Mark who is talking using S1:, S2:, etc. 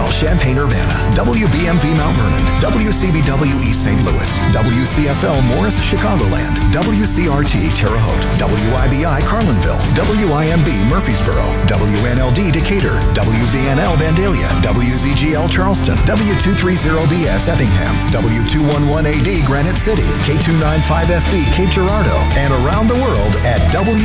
S1: Champaign-Urbana, WBMV Mount Vernon, WCBW East St. Louis, WCFL Morris, Chicagoland, WCRT Terre Haute, WIBI Carlinville, WIMB Murfreesboro, WNLD Decatur, WVNL Vandalia, WZGL Charleston, W230BS Effingham, W211AD Granite City, K295FB Cape Girardeau, and around the world at